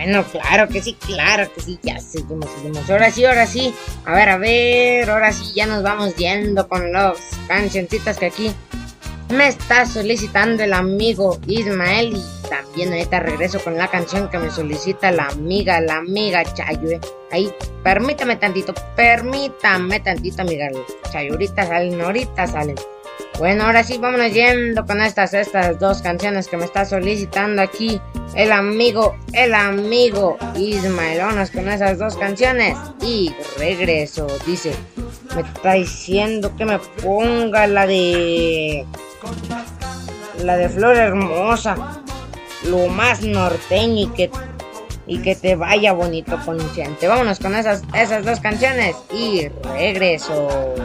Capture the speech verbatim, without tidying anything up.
Bueno, claro que sí, claro que sí, ya seguimos, seguimos. Ahora sí, ahora sí. A ver, a ver, ahora sí ya nos vamos yendo con las cancioncitas que aquí me está solicitando el amigo Ismael. Y también ahorita regreso con la canción que me solicita la amiga, la amiga Chayo. ¿eh? Ahí, permítame tantito, permítame tantito, amiga Chayo. Ahorita salen, ahorita salen. Bueno, ahora sí, vámonos yendo con estas, estas dos canciones que me está solicitando aquí el amigo, el amigo Ismael. Vámonos con esas dos canciones y regreso. Dice, me está diciendo que me ponga la de... La de Flor Hermosa, lo más norteño y que, y que te vaya bonito, consciente. Vámonos con esas, esas dos canciones y regreso.